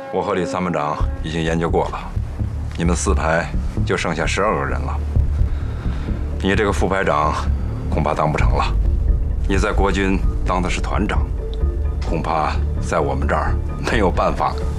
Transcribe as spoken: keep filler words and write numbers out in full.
我和李参谋长已经研究过了，你们四排就剩下十二个人了。你这个副排长恐怕当不成了，你在国军当的是团长，恐怕在我们这儿没有办法